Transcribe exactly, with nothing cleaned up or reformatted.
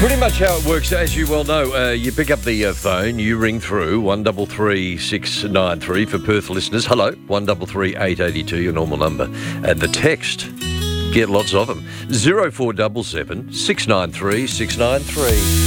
Pretty much how it works, as you well know, uh, you pick up the uh, phone, you ring through one double three six nine three for Perth listeners. Hello, one double three eight eighty two, your normal number. And the text, get lots of them. Zero four double seven six nine three six nine three.